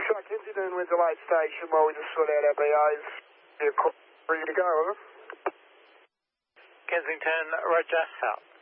Shark Kensington, Windsor Light Station, while we just sort out our BOs. You're ready to go, over. Kensington, Roger, out.